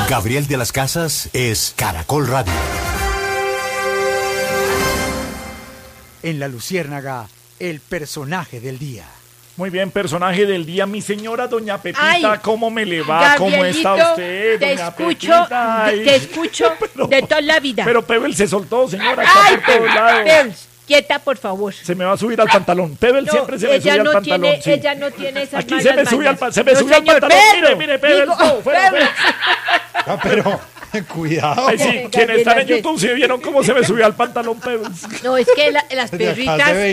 Gabriel de las Casas es Caracol Radio. En La Luciérnaga, el personaje del día. Muy bien, personaje del día, mi señora doña Pepita, Ay, ¿cómo me le va? ¿Cómo está usted, te doña escucho, Pepita? Ay, te escucho pero- de toda la vida. Pero Pebble se soltó, señora, está Ay, por todos lados. Pebbles, quieta, por favor. Se me va a subir al pantalón. Pebble No, siempre se me sube ella al no pantalón. tiene, Sí. ella no tiene esas Aquí malas se me sube al, mañas. se me No, sube al señor, pantalón. Pedro, Mire, Pebble, digo, no, fuera, Pebble. fuera. Pero, cuidado. Ay, sí, quienes están en YouTube se vieron cómo se me subió al pantalón, Pebble. No, es que las Desde acá se perritas... ve